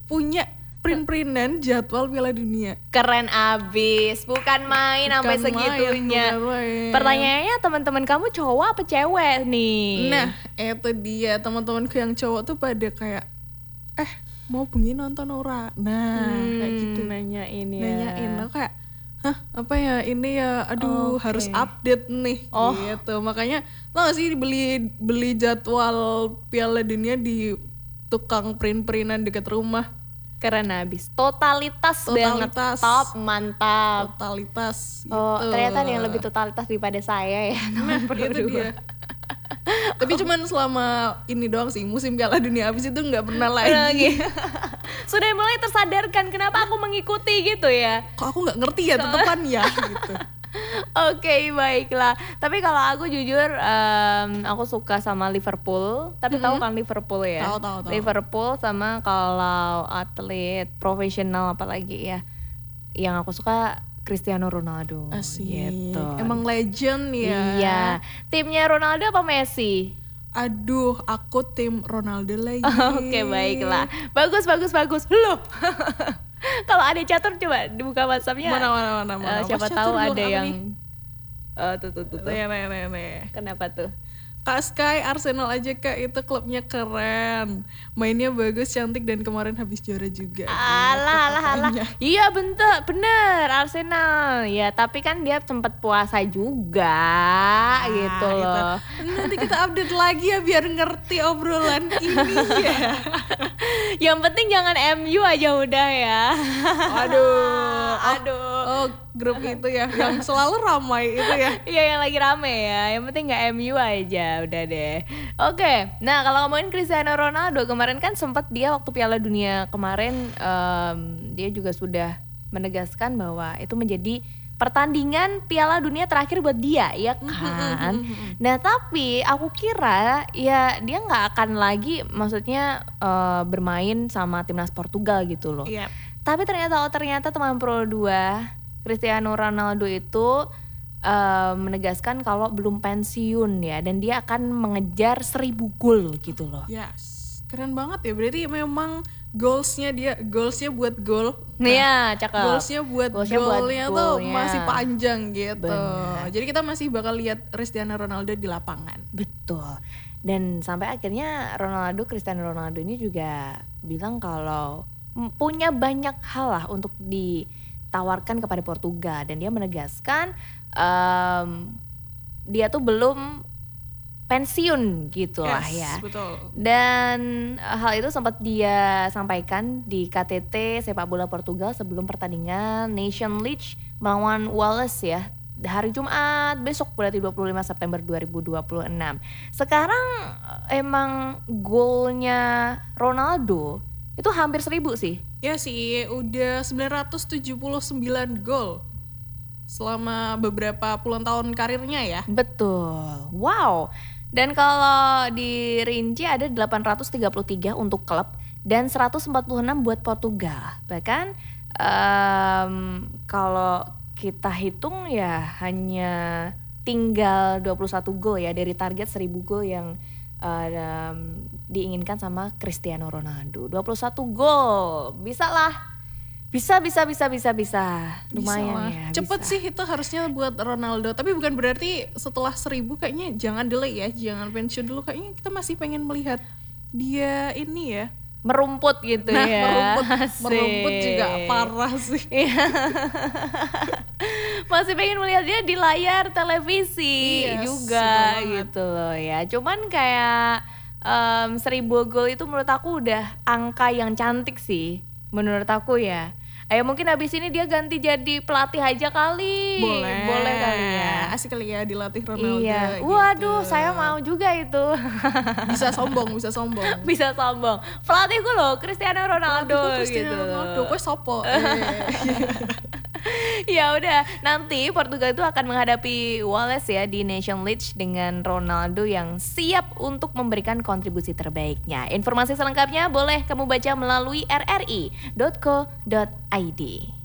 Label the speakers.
Speaker 1: punya print-printan jadwal Piala Dunia.
Speaker 2: Keren abis, bukan main sampai segitunya. Pertanyaannya teman-teman kamu cowok apa cewek nih?
Speaker 1: Nah, itu dia teman-temanku yang cowok tuh pada kayak mau bengi nonton ora? Nah, kayak gitu.
Speaker 2: Nanyain ya.
Speaker 1: Nanyain, aku kayak hah apa ya ini ya, aduh harus update nih gitu. Makanya tau gak sih beli jadwal Piala Dunia di tukang print-printan dekat rumah.
Speaker 2: Keren abis, totalitas banget, top, mantap.
Speaker 1: Totalitas gitu.
Speaker 2: Ternyata ada yang lebih totalitas daripada saya ya.
Speaker 1: Nah, itu dia. Tapi cuman selama ini doang sih, musim Piala Dunia habis itu nggak pernah lagi.
Speaker 2: Sudah mulai tersadarkan kenapa aku mengikuti gitu ya.
Speaker 1: Kok aku nggak ngerti ya tetepan ya gitu.
Speaker 2: Oke, baiklah. Tapi kalau aku jujur, aku suka sama Liverpool. Tapi tahu kan Liverpool ya?
Speaker 1: Tahu.
Speaker 2: Liverpool sama kalau atlet profesional apalagi ya, yang aku suka Cristiano Ronaldo.
Speaker 1: Asik.
Speaker 2: Gitu.
Speaker 1: Emang legend ya.
Speaker 2: Iya. Timnya Ronaldo apa Messi?
Speaker 1: Aduh, aku tim Ronaldo lagi.
Speaker 2: Oke, baiklah. Bagus. Loh. Kalau ada catur coba dibuka WhatsApp-nya.
Speaker 1: Mana.
Speaker 2: Siapa tahu ada yang tuh.
Speaker 1: Nih.
Speaker 2: Kenapa tuh?
Speaker 1: Kak Sky, Arsenal aja Kak, itu klubnya keren. Mainnya bagus, cantik, dan kemarin habis juara juga.
Speaker 2: Alah. Iya bener Arsenal. Ya tapi kan dia sempat puasa juga gitu loh.
Speaker 1: Nanti kita update lagi ya biar ngerti obrolan ini ya.
Speaker 2: Yang penting jangan MU aja udah ya.
Speaker 1: Aduh. Oh, grup itu ya yang selalu ramai itu ya.
Speaker 2: Iya, yang lagi rame ya. Yang penting nggak MU aja, udah deh. Oke. Nah, kalau ngomongin Cristiano Ronaldo, kemarin kan sempat dia waktu Piala Dunia kemarin dia juga sudah menegaskan bahwa itu menjadi pertandingan Piala Dunia terakhir buat dia, ya kan? Nah, tapi aku kira ya dia nggak akan lagi, maksudnya bermain sama timnas Portugal gitu loh.
Speaker 1: Yep.
Speaker 2: Tapi ternyata teman Pro 2 Cristiano Ronaldo itu menegaskan kalau belum pensiun ya, dan dia akan mengejar 1000 gol gitu loh.
Speaker 1: Yes, keren banget ya. Berarti memang goalsnya buat gol.
Speaker 2: Iya, cakep.
Speaker 1: Goalsnya buat golnya tuh masih panjang gitu. Bener. Jadi kita masih bakal lihat Cristiano Ronaldo di lapangan.
Speaker 2: Betul. Dan sampai akhirnya Cristiano Ronaldo ini juga bilang kalau punya banyak hal lah untuk ditawarkan kepada Portugal, dan dia menegaskan dia tuh belum pensiun gitu lah ya.
Speaker 1: Betul.
Speaker 2: Dan hal itu sempat dia sampaikan di KTT sepak bola Portugal sebelum pertandingan Nation League melawan Wales ya, hari Jumat besok, berarti 25 September 2026. Sekarang emang golnya Ronaldo itu hampir 1000 sih.
Speaker 1: Ya sih, udah 979 gol selama beberapa puluhan tahun karirnya ya.
Speaker 2: Betul. Wow. Dan kalau dirinci ada 833 untuk klub dan 146 buat Portugal. Bahkan kalau kita hitung ya hanya tinggal 21 gol ya dari target 1000 gol yang diinginkan sama Cristiano Ronaldo. 21 gol. Bisa lah. Bisa. Lumayan ya.
Speaker 1: Cepet
Speaker 2: bisa.
Speaker 1: sih itu harusnya buat Ronaldo. Tapi bukan berarti setelah 1000 kayaknya jangan delay ya. Jangan pensiun dulu. Kayaknya kita masih pengen melihat dia ini ya,
Speaker 2: merumput gitu ya.
Speaker 1: Merumput juga parah sih.
Speaker 2: Masih pengen melihat dia di layar televisi juga gitu loh ya. Cuman kayak 1000 gol itu menurut aku udah angka yang cantik sih menurut aku ya. Ayo mungkin abis ini dia ganti jadi pelatih aja kali. Boleh kali ya.
Speaker 1: Asik kali ya dilatih Ronaldo.
Speaker 2: Iya.
Speaker 1: Gitu.
Speaker 2: Waduh, saya mau juga itu.
Speaker 1: Bisa sombong.
Speaker 2: Bisa sombong. Pelatihku loh Cristiano Ronaldo gitu.
Speaker 1: Kok sopo.
Speaker 2: Ya udah, nanti Portugal itu akan menghadapi Wales ya di Nation League dengan Ronaldo yang siap untuk memberikan kontribusi terbaiknya. Informasi selengkapnya boleh kamu baca melalui rri.co.id.